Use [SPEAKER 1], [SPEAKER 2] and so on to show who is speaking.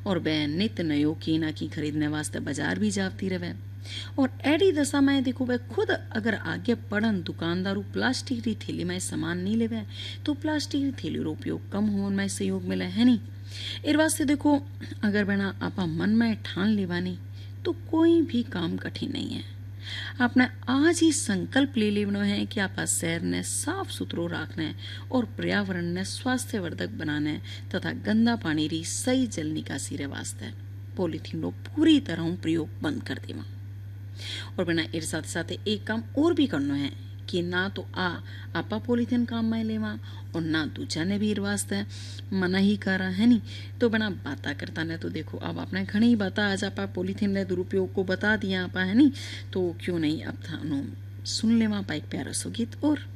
[SPEAKER 1] और वह नित्य नयो की ना की खरीदने वास्ते बाजार भी जाती रहे। और एडी दशा में देखो वह खुद अगर आगे पड़न दुकानदारू प्लास्टिक की थैली में सामान नहीं लेवे तो प्लास्टिक की थैली रो उपयोग कम होने में सहयोग मिले है नहीं। इस वास्ते देखो अगर बना आपा मन में ठान लेवानी तो कोई भी काम कठिन नहीं है। आपने आज ही संकल्प ले लेवनो है कि आप शहर ने साफ सुथरो रखने और पर्यावरण ने स्वास्थ्यवर्धक बनाने तथा गंदा पानी री सही जल निकासी रे वास्ते पॉलीथीन रो पूरी तरह प्रयोग बंद कर देवा। और बिना एर साथ साथ एक काम और भी करना है कि ना तो आपा पॉलीथीन काम में लेवा और ना दूजा ने भी एर वास्ते मना ही करा है नहीं। तो बना बाता करता ने तो देखो अब आपने घनी बाता आज आपा पॉलीथीन ने दुरुपयोग को बता दिया आपा है नहीं। तो क्यों नहीं अब थानो सुन लेवा पा एक प्यारा सो गीत और